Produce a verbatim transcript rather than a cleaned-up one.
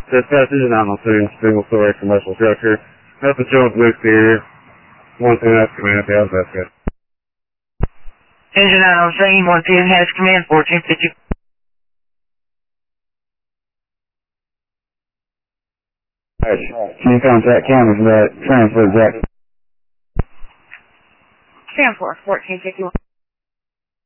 Dispatch, this is nine one two, single story commercial structure. Nothing showing blue exterior. one two has command, the other that's good. Engine nine on scene, one ten has command, fourteen fifty. Alright, can you contact cameras that transfer Jack? Stand for fourteen fifty-one.